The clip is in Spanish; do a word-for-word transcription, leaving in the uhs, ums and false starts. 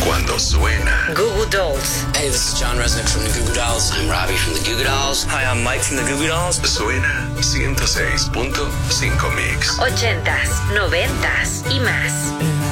cuando suena. Goo Goo Dolls. Hey, this is John Resnick from the Goo Goo Dolls. I'm Robbie from the Goo Goo Dolls. Hi, I'm Mike from the Goo Goo Dolls. Suena ciento seis punto cinco Mix. Ochentas, noventas y más.